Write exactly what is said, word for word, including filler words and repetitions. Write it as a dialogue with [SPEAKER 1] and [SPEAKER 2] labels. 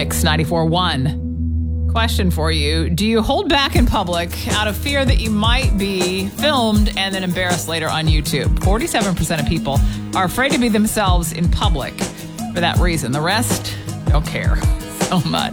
[SPEAKER 1] Mix ninety-four point one. Question for you. Do you hold back in public out of fear that you might be filmed and then embarrassed later on YouTube? forty-seven percent of people are afraid to be themselves in public for that reason. The rest don't care so much.